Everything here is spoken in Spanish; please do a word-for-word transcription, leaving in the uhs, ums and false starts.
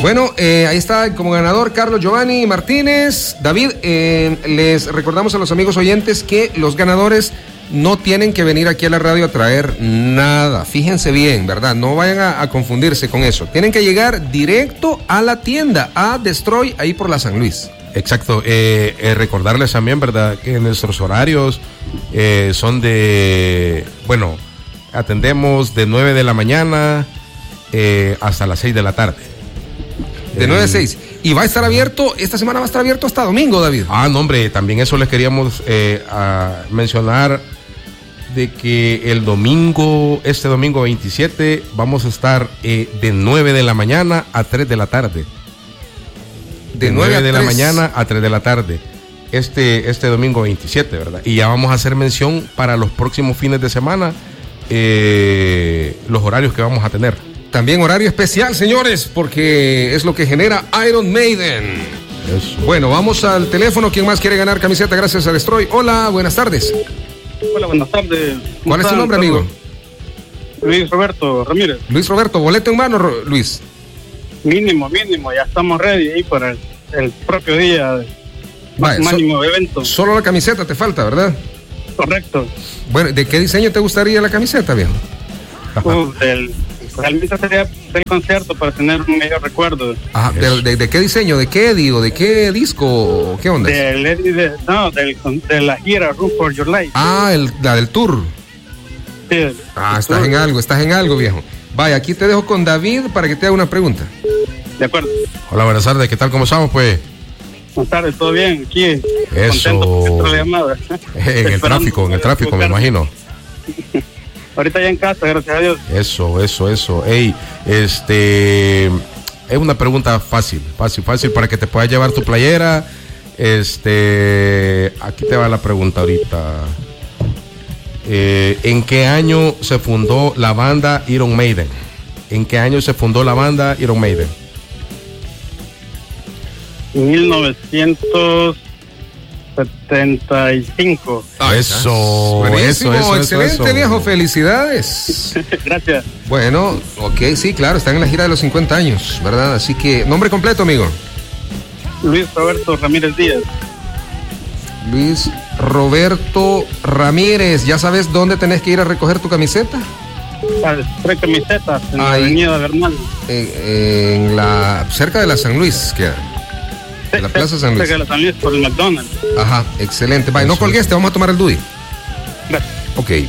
Bueno, eh, ahí está como ganador Carlos Giovanni Martínez. David, eh, les recordamos a los amigos oyentes que los ganadores no tienen que venir aquí a la radio a traer nada. Fíjense bien, ¿verdad? No vayan a, a confundirse con eso. Tienen que llegar directo a la tienda, a Destroy, ahí por la San Luis. Exacto. Eh, eh, recordarles también, ¿verdad?, que nuestros horarios eh, son de, bueno, atendemos de nueve de la mañana eh, hasta las seis de la tarde. De nueve a seis. Y va a estar abierto, esta semana va a estar abierto hasta domingo, David. Ah, no, hombre, también eso les queríamos eh, a mencionar, de que el domingo, este domingo veintisiete, vamos a estar eh, de nueve de la mañana a tres de la tarde. De, de nueve de la mañana a tres de la tarde. Este, este domingo veintisiete, ¿verdad? Y ya vamos a hacer mención para los próximos fines de semana, eh, los horarios que vamos a tener. También horario especial, señores, porque es lo que genera Iron Maiden. Eso. Bueno, vamos al teléfono. ¿Quién más quiere ganar camiseta gracias a Destroy? Hola, buenas tardes. Hola, buenas tardes. ¿Cuál es tu nombre, amigo? Luis Roberto Ramírez. Luis Roberto, boleto en mano, Luis. Mínimo, mínimo, ya estamos ready ahí para el, el propio día. Vale, mínimo so, evento. Solo la camiseta te falta, ¿verdad? Correcto. Bueno, ¿de qué diseño te gustaría la camiseta, viejo? Uh, del, realmente sería del concierto para tener un mejor recuerdo. Ajá, pero ¿de, de qué diseño? ¿De qué Eddie o de qué disco? ¿Qué onda? Del Eddie de, no, del, de la gira Run for Your Life. Ah, el, la del tour. Sí, ah, estás tour. en algo, estás en algo, viejo. Vaya, aquí te dejo con David para que te haga una pregunta. De acuerdo. Hola, buenas tardes, ¿qué tal? ¿Cómo estamos, pues? Buenas tardes, ¿todo bien? Aquí. Eso. La llamada. En el tráfico, en el tráfico, me imagino. Ahorita ya en casa, gracias a Dios. Eso, eso, eso. Ey, este, es una pregunta fácil, fácil, fácil para que te puedas llevar tu playera. Este, aquí te va la pregunta ahorita. Eh, ¿En qué año se fundó la banda Iron Maiden? ¿En qué año se fundó la banda Iron Maiden? mil novecientos setenta y cinco. Ah, eso, buenísimo, eso, eso, excelente, eso, eso. viejo, felicidades. Gracias. Bueno, ok, sí, claro, están en la gira de los cincuenta años, ¿verdad? Así que, nombre completo, amigo. Luis Roberto Ramírez Díaz. Luis Roberto Ramírez, ¿ya sabes dónde tenés que ir a recoger tu camiseta? Tres camisetas en Ahí, la avenida Bernal. En, en la, cerca de la San Luis, queda. En la Plaza San Luis. Cerca de la San Luis por el McDonald's. Ajá, excelente. Vaya, no colgues, te vamos a tomar el D U I. Gracias. Ok.